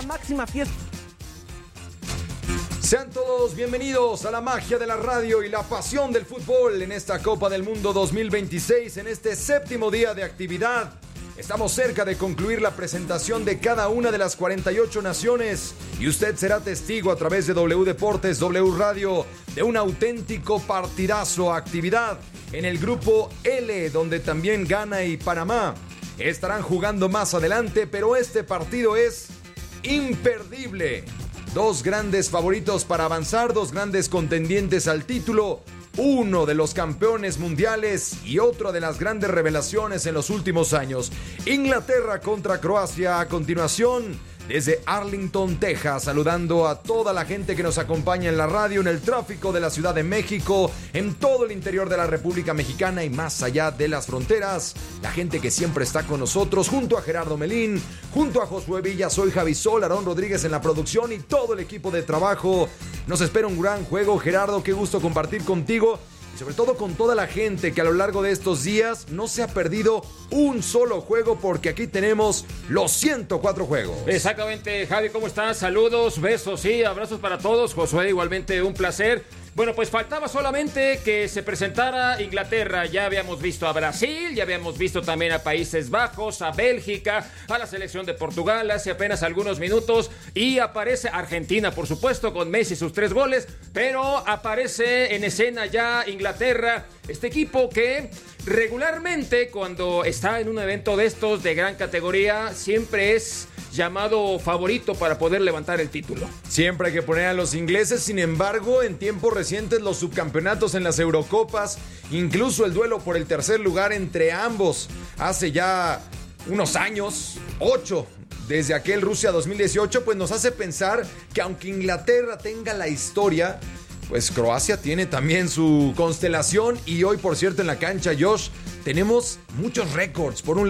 la máxima fiesta. Sean todos bienvenidos a la magia de la radio y la pasión del fútbol en esta Copa del Mundo 2026, en este séptimo día de actividad. Estamos cerca de concluir la presentación de cada una de las 48 naciones y usted será testigo a través de W Deportes, W Radio, de un auténtico partidazo. Actividad en el grupo L, donde también Ghana y Panamá estarán jugando más adelante, pero este partido es imperdible. Dos grandes favoritos para avanzar, dos grandes contendientes al título, uno de los campeones mundiales y otra de las grandes revelaciones en los últimos años. Inglaterra contra Croacia a continuación. Desde Arlington, Texas, saludando a toda la gente que nos acompaña en la radio, en el tráfico de la Ciudad de México, en todo el interior de la República Mexicana y más allá de las fronteras. La gente que siempre está con nosotros, junto a Gerardo Melín, junto a Josué Villa, soy Javi Sol, Aarón Rodríguez en la producción y todo el equipo de trabajo. Nos espera un gran juego, Gerardo, qué gusto compartir contigo. Y sobre todo con toda la gente que a lo largo de estos días no se ha perdido un solo juego, porque aquí tenemos los 104 juegos. Exactamente, Javi, ¿cómo estás? Saludos, besos y abrazos para todos. Josué, igualmente un placer. Bueno, pues faltaba solamente que se presentara Inglaterra. Ya habíamos visto a Brasil, ya habíamos visto también a Países Bajos, a Bélgica, a la selección de Portugal hace apenas algunos minutos. Y aparece Argentina, por supuesto, con Messi sus 3 goles. Pero aparece en escena ya Inglaterra, este equipo que regularmente cuando está en un evento de estos de gran categoría siempre es llamado favorito para poder levantar el título. Siempre hay que poner a los ingleses, sin embargo, en tiempos recientes los subcampeonatos en las Eurocopas, incluso el duelo por el tercer lugar entre ambos, hace ya unos años, 8, desde aquel Rusia 2018, pues nos hace pensar que aunque Inglaterra tenga la historia, pues Croacia tiene también su constelación. Y hoy, por cierto, en la cancha, Josh, tenemos muchos récords. Por un lado,